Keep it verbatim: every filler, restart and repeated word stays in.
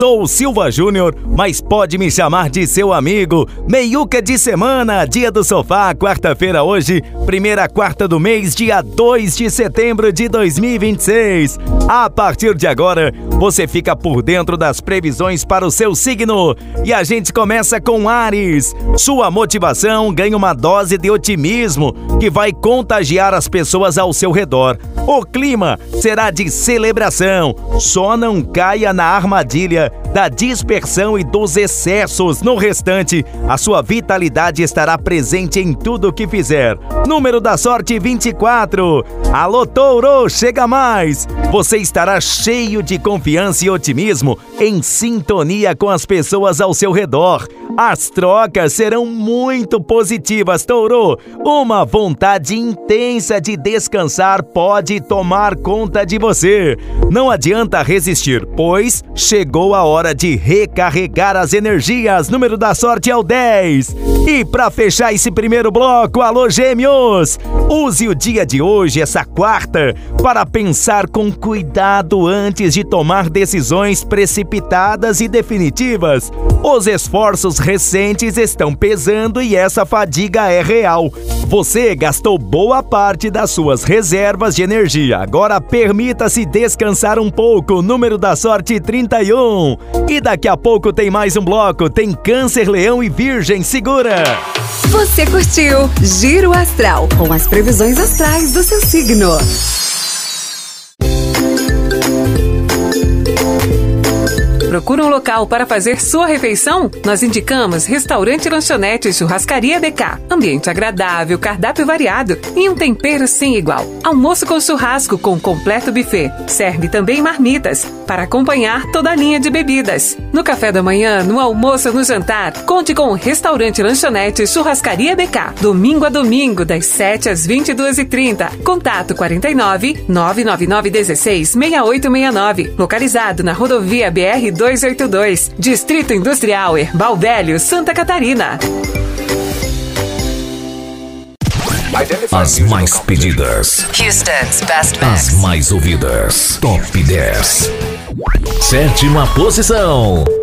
Sou o Silva Júnior, mas pode me chamar de seu amigo. Meiuca de semana, dia do sofá, quarta-feira hoje, primeira quarta do mês, dia dois de setembro de dois mil e vinte e seis. A partir de agora, você fica por dentro das previsões para o seu signo. E a gente começa com Áries. Sua motivação ganha uma dose de otimismo que vai contagiar as pessoas ao seu redor. O clima será de celebração. Só não caia na armadilha da dispersão e dos excessos. No restante, a sua vitalidade estará presente em tudo o que fizer. Número da sorte vinte e quatro. Alô, Touro, chega mais! Você estará cheio de confiança e otimismo, em sintonia com as pessoas ao seu redor. As trocas serão muito positivas, Touro. Uma vontade intensa de descansar pode tomar conta de você. Não adianta resistir, pois chegou a hora de recarregar as energias. Número da sorte é o dez. E para fechar esse primeiro bloco, alô, Gêmeos! Use o dia de hoje, essa quarta, para pensar com cuidado antes de tomar decisões precipitadas e definitivas. Os esforços recentes estão pesando e essa fadiga é real. Você gastou boa parte das suas reservas de energia. Agora permita-se descansar um pouco. Número da sorte trinta e um. E daqui a pouco tem mais um bloco. Tem Câncer, Leão e Virgem. Segura! Você curtiu Giro Astral, com as previsões astrais do seu signo. Procura um local para fazer sua refeição? Nós indicamos Restaurante Lanchonete Churrascaria B K. Ambiente agradável, cardápio variado e um tempero sem igual. Almoço com churrasco com completo buffet. Serve também marmitas para acompanhar toda a linha de bebidas. No café da manhã, no almoço ou no jantar, conte com o Restaurante Lanchonete Churrascaria B K. Domingo a domingo, das sete às vinte e duas e trinta. Contato quarenta e nove, nove nove nove um seis, seis oito seis nove. Localizado na rodovia B R duzentos e oitenta e dois, Distrito Industrial Herbal Velho, Santa Catarina. As mais pedidas, Houston's Best Mix. as mais ouvidas, Top dez. Sétima posição.